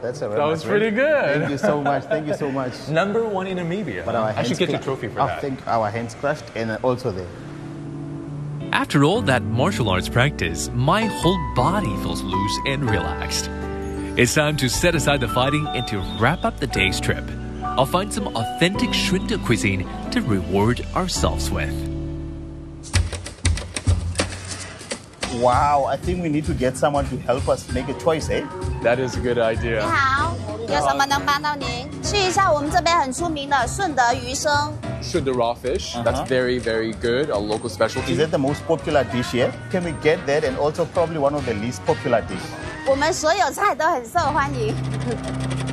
that's a wrap. That was pretty good. Thank you so much. Thank you so much. Number 1 in Namibia. But our I should hands get you a cla- trophy for I that. think our hands crushed and also there. After all that martial arts practice, my whole body feels loose and relaxed. It's time to set aside the fighting and to wrap up the day's trip. I'll find some authentic Shunde cuisine to reward ourselves with. Wow, I think we need to get someone to help us make a choice, eh? That is a good 你 idea. 好，有什么能帮到您？试一下我们这边很出名的顺德鱼生。 Shunde raw fish. That's very, very good. A local specialty. Is that the most popular dish here? Can we get that and also probably one of the least popular dish? 我们所有菜都很受欢迎。